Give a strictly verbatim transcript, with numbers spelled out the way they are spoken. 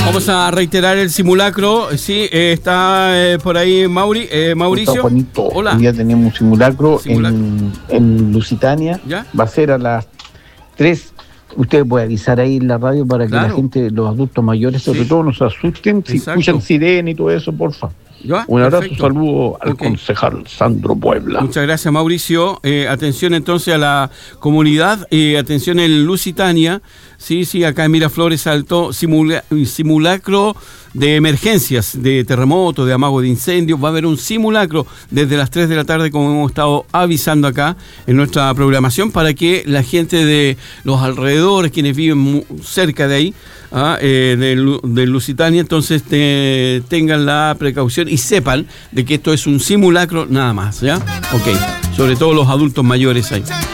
Vamos a reiterar el simulacro. Sí, eh, está eh, por ahí Mauri, eh, Mauricio. Juanito. Hola. Hoy día tenemos un simulacro, Simulacro. En, en Lusitania. ¿Ya? Va a ser a las tres. Usted puede avisar ahí en la radio para Claro. que la gente, los adultos mayores, sobre Sí. todo, no se asusten. Si Exacto. escuchan sirena y todo eso, porfa. ¿Ya? Un abrazo, Perfecto. saludo al Ok. concejal Sandro Puebla. Muchas gracias, Mauricio. Eh, atención entonces a la comunidad. Eh, atención en Lusitania. Sí, sí, acá en Miraflores Alto, simula- simulacro de emergencias, de terremoto, de amago de incendios. Va a haber un simulacro desde las tres de la tarde, como hemos estado avisando acá en nuestra programación, para que la gente de los alrededores, quienes viven mu- cerca de ahí, ah, eh, de, Lu- de Lusitania, entonces te- tengan la precaución y sepan de que esto es un simulacro nada más, ¿ya? Ok, sobre todo los adultos mayores ahí.